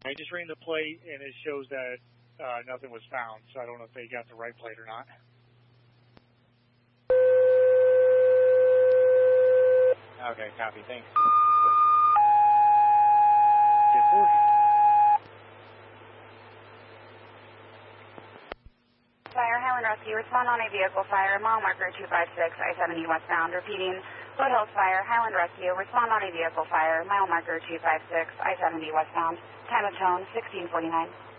I just ran the plate, and it shows that nothing was found, so I don't know if they got the right plate or not. Okay, copy. Thanks. Fire, Highland Rescue, respond on a vehicle fire, mile marker 256, I-70 westbound. Repeating, Foothills Fire, Highland Rescue, respond on a vehicle fire, mile marker 256, I-70 westbound. Time of tone, 1649.